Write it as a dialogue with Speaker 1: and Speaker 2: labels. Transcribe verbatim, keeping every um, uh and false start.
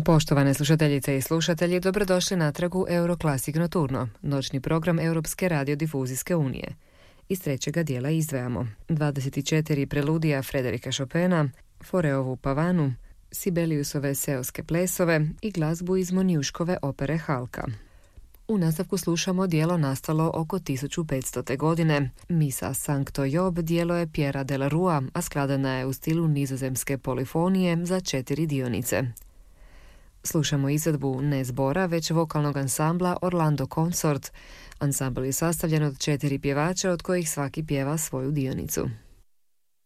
Speaker 1: Poštovane slušateljice i slušatelji, dobrodošli natrag u Euroclassic Nocturno, noćni program Europske radiodifuzijske unije. Iz trećega dijela izdvajamo dvadeset četiri preludija Frederika Chopina, Foreovu pavanu, Sibeliusove seoske plesove i glazbu iz Monjuškove opere Halka. U nastavku slušamo dijelo nastalo oko tisuću petstote. godine. Misa Sancto Job dijelo je Pierra de la Rua, a skladana je u stilu nizozemske polifonije za četiri dionice. Slušamo izvedbu ne zbora, već vokalnog ansambla Orlando Consort. Ansambl je sastavljen od četiri pjevača, od kojih svaki pjeva svoju dionicu.